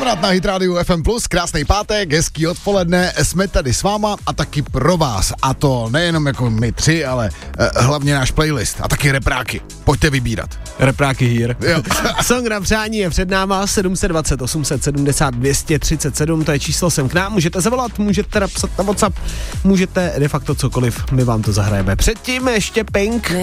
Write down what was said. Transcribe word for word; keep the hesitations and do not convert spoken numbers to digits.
Návrat na Hit Radio F M plus, krásný pátek, hezký odpoledne, jsme tady s váma a taky pro vás. A to nejenom jako my tři, ale eh, hlavně náš playlist a taky repráky. Pojďte vybírat. Repráky here. Jo. Song na přání je před náma sedm set dvacet, osm set sedmdesát, dvě stě třicet sedm, to je číslo sem k nám, můžete zavolat, můžete napsat na WhatsApp, můžete de facto cokoliv, my vám to zahrajeme. Předtím ještě Pink.